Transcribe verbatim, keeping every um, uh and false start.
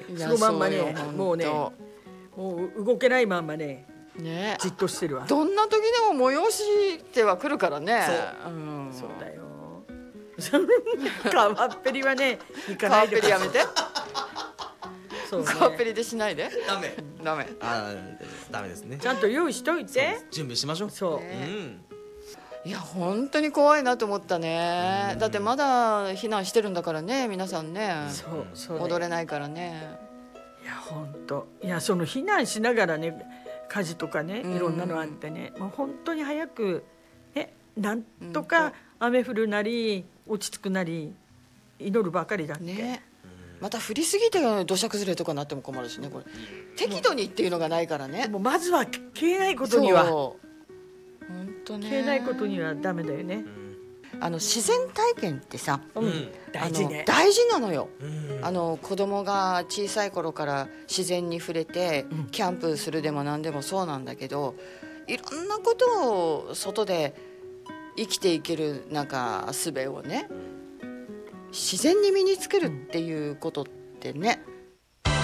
そのまんまね、もうね、もう動けないまんまね、 ね、 じっとしてるわ。 どんな時でも催しては来るからね。 そう、 うん、 そうだよ。川っぺりはね、行かないで。 川っぺりやめて。 そうね、 川っぺりでしないで。 ダメ。 ダメ。 あ、ダメですね。 ちゃんと用意しといて。 準備しましょう。 そう。 うん。 いや本当に怖いなと思ったね。だってまだ避難してるんだからね、皆さんね。 そうそう、ね、 戻れないからね。 いや本当、いやその避難しながらね、火事とかね、いろんなのあってね、もう本当に早くね、なんとか雨降るなり落ち着くなり祈るばかりだっけ。ね、 また降りすぎて土砂崩れとかなっても困るしね、これ適度にっていうのがないからね。 もうまずは消えないことには。 本当ね、 消えないことにはダメだよね。 あの自然体験ってさ、 うん、大事ね。 大事なのよ。あの子供が小さい頃から自然に触れて、うん、キャンプするでも何でもそうなんだけど、いろんなことを外で生きていけるなんか術をね、自然に身につけるっていうことってね、